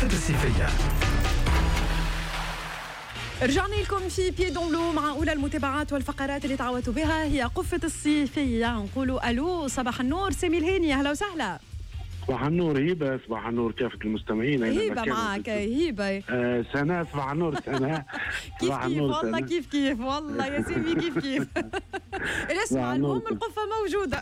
قفة الصيفية. رجعنا لكم في بيدون لو مع أولى المتابعات والفقرات اللي تعودتوا بها هي قفة الصيفية. نقولوا ألو، صباح النور سامي الهيني، أهلا وسهلا. صباح النور هبة، صباح النور كافة المستمعين. هبة معك هبة. سناء، صباح النور سناء. كيف كيف والله، كيف والله يا سامي، كيف اسمع، المهم القفة موجودة.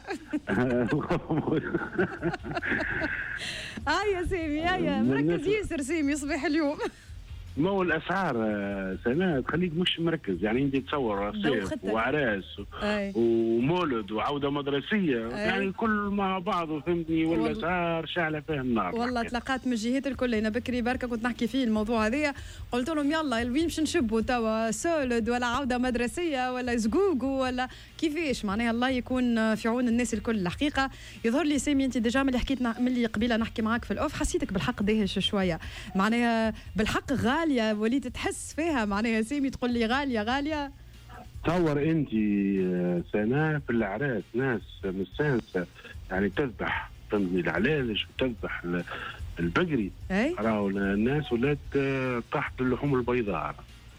يا سامي يا مركز ياسر سامي صباح اليوم. ما هو الاسعار سنة تخليك مش مركز، يعني انت تصور صيف وعراس ومولد وعوده مدرسيه يعني كل مع بعض، فهمتني؟ والاسعار شاعله فيها النار. والله تلاقات من الجهات الكل. انا بكري بركه كنت نحكي فيه الموضوع هذا، قلت لهم يلا وين باش نشبوا توا، سولد ولا عوده مدرسيه ولا زقوقو ولا كيفاش؟ معناها الله يكون في عون الناس الكل. الحقيقه يظهر لي سامي انت ديجا ملي حكيتنا، ملي قبيله نحكي معاك في الاوف، حسيتك بالحق داهش شويه، معناها بالحق غاليه، وليت تحس فيها معناها سامي تقول لي غاليه. تصور انت سنة في الاعراس ناس مستانسه يعني تذبح، تنزل العلالج وتذبح البقري، راهو الناس ولات تحت اللحوم البيضاء.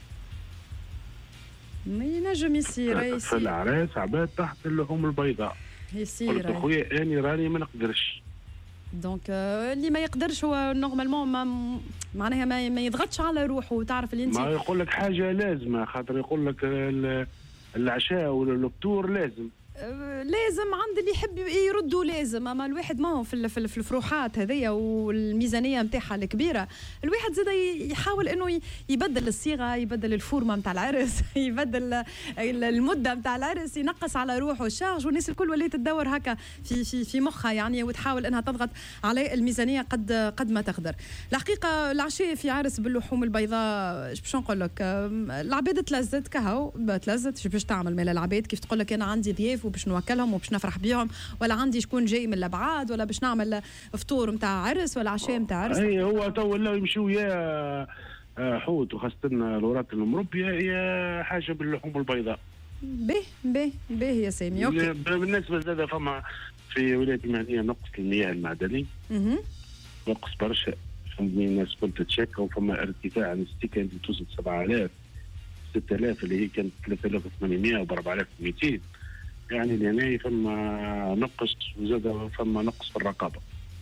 ما ينجم يصير في الاعراس عباد تحت اللحوم البيضاء يصير. قلت اخويا اني راني ما نقدرش. دونك اللي ما يقدرش هو نورمالمون معناها ما يضغطش على روحه. تعرف اللي انت ما يقول لك حاجه لازمه، خاطر يقول لك العشاء ولا الفطور لازم عند اللي يحب يردوا لازم. اما الواحد ما هو في الفروحات هذيا والميزانيه نتاعها الكبيره، الواحد زاد يحاول انه يبدل الصيغه، يبدل الفورمه نتاع العرس، يبدل المده نتاع العرس، ينقص على روحه الشارج. والناس الكل ولات تدور هكا في مخها يعني، وتحاول انها تضغط على الميزانيه قد ما تقدر. الحقيقه العشاء في عرس باللحوم البيضاء، باش نقول لك العباد تلزت كهو تلزت، باش تعمل مال العباد كيف تقول لك انا عندي ضياف وباش نوكلهم وباش نفرح بيهم، ولا عندي شكون جاي من الابعاد، ولا باش نعمل فطور نتاع عرس ولا عشاء نتاع عرس. اي هو تو ولاو يمشيو يا حوت، وخاصه الورات المربيه يا حاجه باللحوم البيضاء. به يا سامي. اوكي. بالنسبه زاد فما في ولايه المهديه نقص المياه المعدني، نقص برشا، فهمتني؟ الناس كل تتشكى، وفما ارتفاع نسبي كانت توصل 7000 6000 اللي هي كانت 3800 و 4200، يعني لهنا فما نقص، وزاد فما نقص في الرقابه.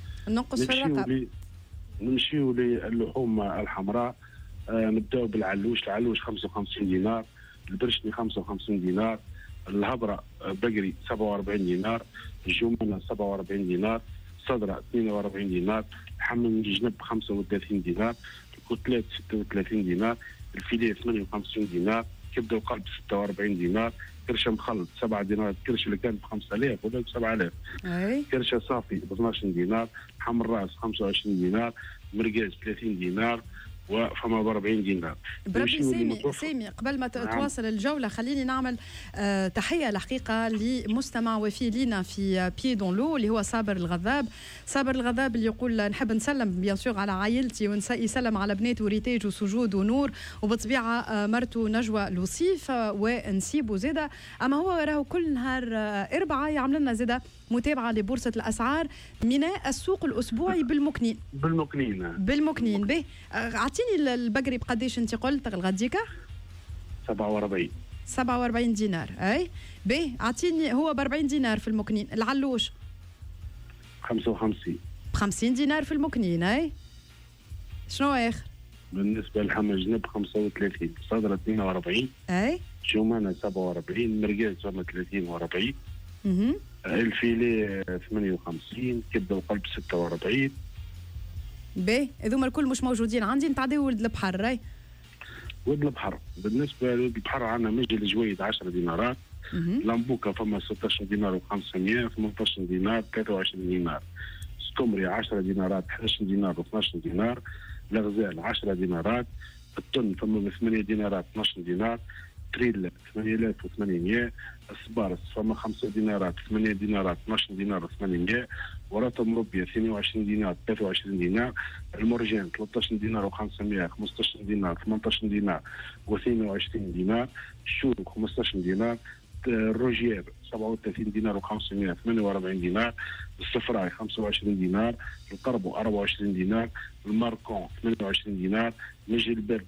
نمشيو للحوم الحمراء، نبداو بالعلوش، العلوش 55 دينار، البرشني 55 دينار، الهبره بقري 47 دينار، الجمانه 47 دينار، الصدره 42 دينار، الحمل من الجنب 35 دينار، الكتلات 36 دينار، الفيليه 58 دينار، كبده وقلب 46 دينار، كرشه مخلط 7 دينار، كرشه اللي كانت ب 5000 ولا ب 7000، كرشه صافي ب 12 دينار، حمر راس 25 دينار، مرقاز 30 دينار، وفما ب 40 دينار. بربي سامي قبل ما تواصل الجوله خليني نعمل تحيه الحقيقه لمستمع وفي لينا في بيدون لو اللي هو صابر الغذاب اللي يقول نحب نسلم بيان سور على عائلتي، ويسلم على بناته ريتاج وسجود ونور، وبطبيعه مرته نجوى لوصيف ونسيب زاده. اما هو راهو كل نهار اربعه يعمل لنا زاده متابعه لبورصه الاسعار ميناء السوق الاسبوعي بالمكنين. به اعطيني البقري بقديش انت قلت الغديكه؟ 47 دينار. اي به اعطيني هو ب 40 دينار في المكنين. العلوش 55 50 دينار في المكنين. اي شنو اخر؟ بالنسبه للحمى جنب 35، صدره 42، اي جمانه 47، مرقاز 30 و40، الفيليه 58، كبده وقلب 46. باهي هذوما الكل مش موجودين عندي. نتعداو ولد البحر. راي ولد البحر بالنسبه لولد البحر عندنا مجي الجويد 10 دينارات، لامبوكا فما 16 دينار و500، 18 دينار، 23 دينار، سكمري 10 دينارات، 11 دينار و12 دينار، الغزال 10 دينارات، التن فما ب 8 دينارات 12 دينار، تريل 8800، السبارس فما 5 دينارات 8 دينارات 12 دينار و800، وراتب مربيه 22 دينار 23 دينار، المرجان 13 دينار و500، 15 دينار 18 دينار و22 دينار، الشوك 15 دينار، الروجير 37 دينار و500 48 دينار، الصفراء 25 دينار، القربو 24 دينار، الماركون 28 دينار، مجي البلدي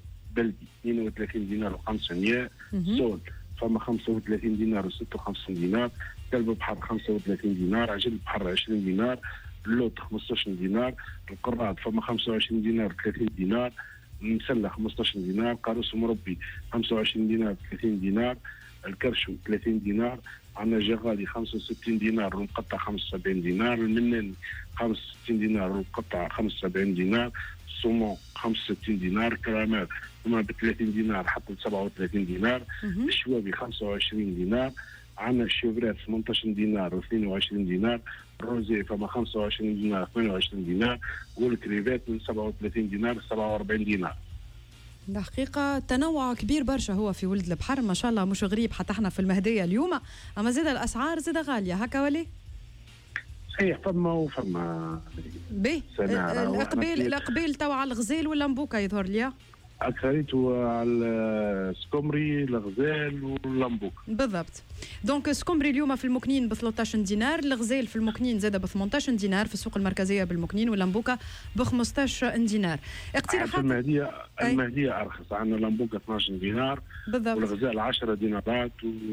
32 دينار و500، سول فما 35 دينار و56 دينار، كلب بحر 35 دينار، عجل بحر 20 دينار، اللوط 15 دينار، القراد فما 25 دينار 30 دينار، المسلة 15 دينار، قاروس مربي 25 دينار 30 دينار، الكرشو 30 دينار، عندنا جغالي 65 دينار والمقطع 75 دينار، المناني 65 دينار والمقطع 75 دينار، الصومون 65 دينار، كرامات هما ب 30 دينار حتى 37 دينار، الشوابي 25 دينار، عندنا الشيفرات 18 دينار و22 دينار، الروزي فما 25 دينار 28 دينار، والكريفات من 37 دينار ل 47 دينار. الحقيقة تنوع كبير برشا هو في ولد البحر ما شاء الله، مش غريب حتى احنا في المهدية اليوم، اما زاد الاسعار زاد غالية هكا ولي؟ صحيح فما وفما. باهي القبيل توا على الغزال ولا مبوكا يظهر لي؟ اكثريته على السكمري الغزال واللمبوك. بالضبط. دونك سكمري اليوم في المكنين ب 13 دينار، الغزال في المكنين زاد ب 18 دينار في السوق المركزيه بالمكنين، واللمبوكه ب 15 دينار. اقتراحات المهديه ارخص، عندنا اللمبوكه 12 دينار بالضبط، والغزال 10 دينارات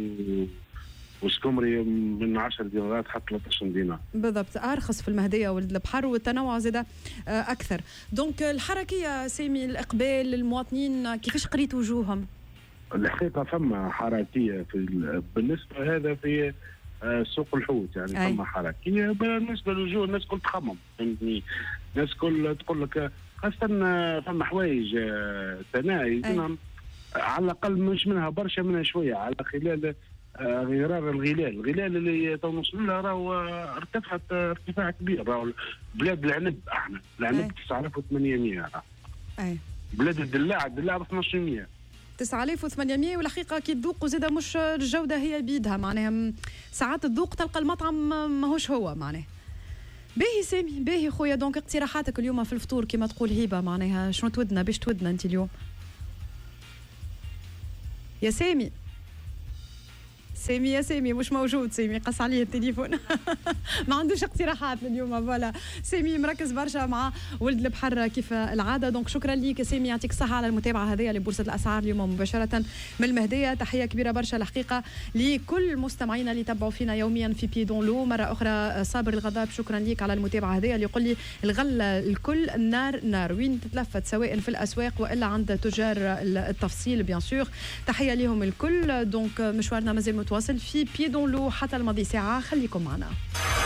وسكمري من 10 دينارات حتى 13 دينار. بالضبط، ارخص في المهديه ولد البحر، والتنوع زاد اكثر. دونك الحركيه سامي الاقبال المواطنين كيفاش قريت وجوههم؟ الحقيقه فما حركيه بالنسبه هذا في سوق الحوت، يعني فما حركيه بالنسبه للوجوه. الناس كل تخمم، فهمتني، الناس كل تقول لك خاصه فما حوايج ثنائي على الاقل مش منها برشا، منها شويه على خلال غرار الغلال اللي توصلوا لها راهو ارتفعت ارتفاع كبير. راهو بلاد العنب احنا العنب 9800 اي بلاد الدلاع ب 1200 9800. والحقيقه كي تذوق زاده مش الجوده هي بيدها، معناها ساعات تذوق تلقى المطعم ماهوش هو معناها. باهي سامي، باهي خويا. دونك اقتراحاتك اليوم في الفطور كما تقول هبه، معناها شنو تودنا باش تودنا انت اليوم يا سامي؟ يا سامي مش موجود، سامي قص عليه التليفون ما عندوش اقتراحات اليوم. فوالا سامي مركز برشا مع ولد البحر كيف العاده. دونك شكرا ليك سامي، يعطيك الصحه على المتابعه هذه لبورصه الاسعار اليوم مباشره من المهديه. تحيه كبيره برشا الحقيقه لكل مستمعينا اللي يتابعوا فينا يوميا في بيدون لو. مره اخرى صابر الغضاب شكرا ليك على المتابعه هذه، اللي يقول لي الغله الكل النار نار، وين تتلفت سواء في الاسواق والا عند تجار التفصيل بيان سور. تحيه لهم الكل. دونك مشوارنا مازال متواصل في بيدون لو حتى الماضي ساعه، خليكم معنا.